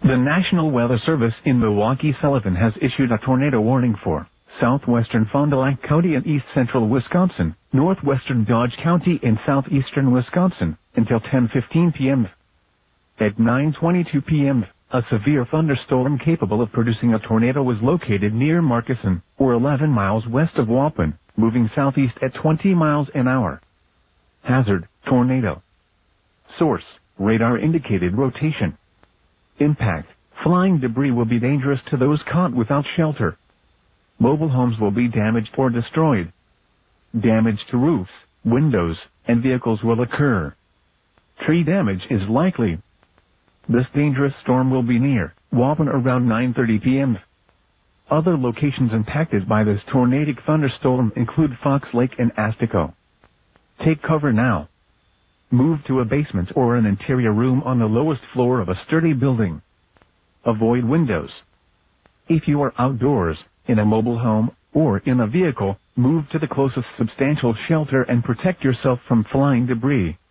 The National Weather Service in Milwaukee-Sullivan has issued a tornado warning for southwestern Fond du Lac County and east central Wisconsin, northwestern Dodge County and southeastern Wisconsin, until 10:15 p.m. At 9:22 p.m., a severe thunderstorm capable of producing a tornado was located near Markesan, or 11 miles west of Waupun, moving southeast at 20 miles an hour. Hazard, tornado. Source, radar indicated rotation. Impact, flying debris will be dangerous to those caught without shelter. Mobile homes will be damaged or destroyed. Damage to roofs, windows, and vehicles will occur. Tree damage is likely. This dangerous storm will be near Waupun around 9:30 p.m. Other locations impacted by this tornadic thunderstorm include Fox Lake and Astico. Take cover now. Move to a basement or an interior room on the lowest floor of a sturdy building. Avoid windows. If you are outdoors, in a mobile home, or in a vehicle, move to the closest substantial shelter and protect yourself from flying debris.